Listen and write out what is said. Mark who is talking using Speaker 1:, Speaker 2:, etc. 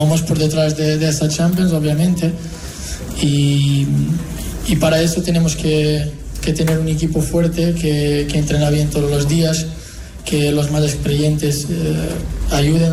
Speaker 1: Vamos por detrás de esta Champions, obviamente, y para eso tenemos que tener un equipo fuerte, que entrena bien todos los días, que los más experientes ayuden.